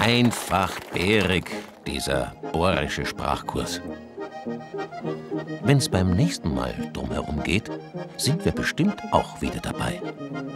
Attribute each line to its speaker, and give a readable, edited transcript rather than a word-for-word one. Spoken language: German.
Speaker 1: Einfach bärig, dieser bohrische Sprachkurs. Wenn's beim nächsten Mal drumherum geht, sind wir bestimmt auch wieder dabei.